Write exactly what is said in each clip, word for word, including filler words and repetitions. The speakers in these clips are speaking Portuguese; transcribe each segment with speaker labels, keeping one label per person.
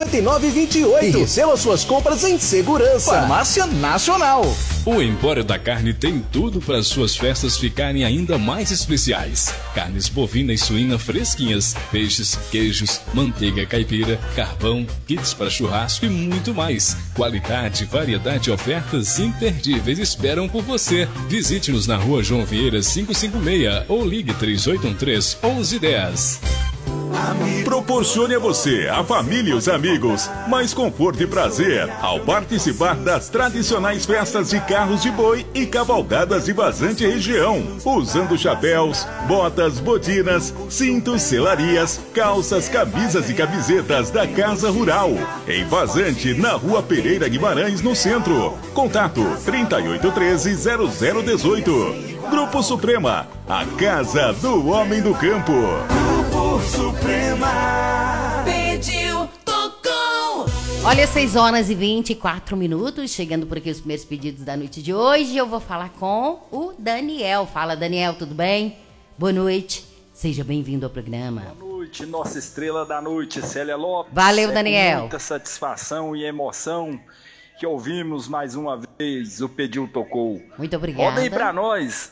Speaker 1: noventa e nove vinte e oito. E receba suas compras em segurança.
Speaker 2: Farmácia Nacional.
Speaker 3: O Empório da Carne tem tudo para suas festas ficarem ainda mais especiais. Carnes bovina e suína fresquinhas, peixes, queijos, manteiga caipira, carvão, kits para churrasco e muito mais. Qualidade, variedade e ofertas imperdíveis esperam por você. Visite-nos na rua João Vieira quinhentos e cinquenta e seis ou ligue três oito um três, onze dez.
Speaker 4: Proporcione a você, a família e os amigos mais conforto e prazer ao participar das tradicionais festas de carros de boi e cavalgadas de Vazante região, usando chapéus, botas, botinas, cintos, selarias, calças, camisas e camisetas da Casa Rural, em Vazante, na Rua Pereira Guimarães, no centro. Contato trinta e oito treze, zero zero dezoito. Grupo Suprema, a casa do homem do campo. Grupo
Speaker 5: Suprema. Pediu, tocou.
Speaker 6: Olha, seis horas e vinte e quatro minutos, chegando por aqui os primeiros pedidos da noite de hoje. Eu vou falar com o Daniel. Fala, Daniel, tudo bem? Boa noite, seja bem-vindo ao programa.
Speaker 7: Boa noite, nossa estrela da noite, Célia Lopes.
Speaker 6: Valeu,
Speaker 7: é
Speaker 6: Daniel.
Speaker 7: Com muita satisfação e emoção que ouvimos mais uma vez o Pediu Tocou.
Speaker 6: Muito obrigada.
Speaker 7: Roda aí pra nós.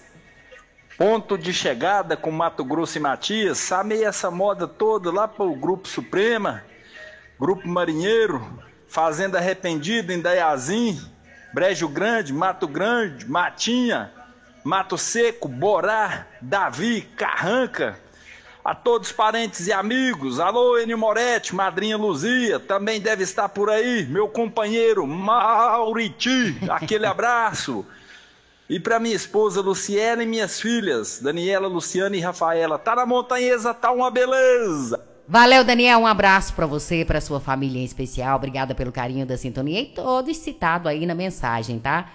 Speaker 7: Ponto de chegada com Mato Grosso e Matias. Samei essa moda toda lá pro Grupo Suprema, Grupo Marinheiro, Fazenda Arrependida em Daiazim, Brejo Grande, Mato Grande, Matinha, Mato Seco, Borá, Davi, Carranca. A todos parentes e amigos, alô Enio Moretti, Madrinha Luzia, também deve estar por aí, meu companheiro Mauriti, aquele abraço. E para minha esposa Luciana e minhas filhas, Daniela, Luciana e Rafaela. Tá na montanhesa, tá uma beleza.
Speaker 6: Valeu, Daniel, um abraço para você, para sua família em especial. Obrigada pelo carinho da sintonia e todos citados aí na mensagem, tá?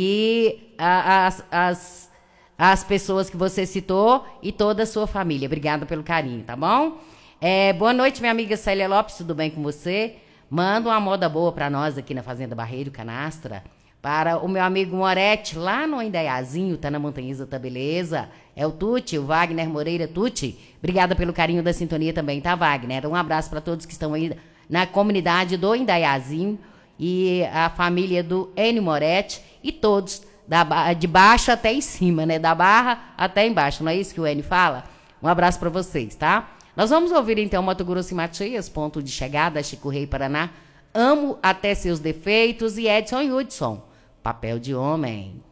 Speaker 6: E a, as, as, as pessoas que você citou e toda a sua família. Obrigada pelo carinho, tá bom? É, boa noite, minha amiga Célia Lopes, tudo bem com você? Manda uma moda boa para nós aqui na Fazenda Barreiro Canastra. Para o meu amigo Moretti, lá no Indaiazinho, tá na Montanhesa, tá beleza? É o Tuti, o Wagner Moreira Tuti. Obrigada pelo carinho da sintonia também, tá, Wagner? Um abraço para todos que estão aí na comunidade do Indaiazinho e a família do Enio Moretti e todos, da, de baixo até em cima, né? Da barra até embaixo, não é isso que o Enio fala? Um abraço para vocês, tá? Nós vamos ouvir então Mato Grosso e Matias, Ponto de Chegada, Chico Rei, Paraná. Amo até seus defeitos e Edson Hudson. Papel de homem.